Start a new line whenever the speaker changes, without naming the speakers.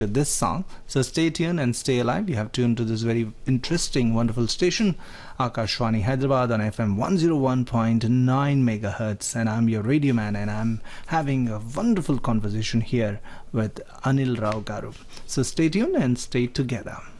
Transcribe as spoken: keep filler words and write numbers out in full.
this song. So stay tuned and stay alive. You have tuned to this very interesting, wonderful station, Akashwani Hyderabad on F M one oh one point nine megahertz. And I'm your radio man, and I'm having a wonderful conversation here with Anil Rao Garu. So stay tuned and stay together.